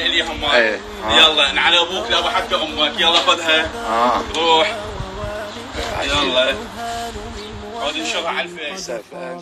هديه اليهم مال. يلا نعل ابوك لابو حتى امك، يلا خذها. روح. يلا. خذ انشرها على الفيس.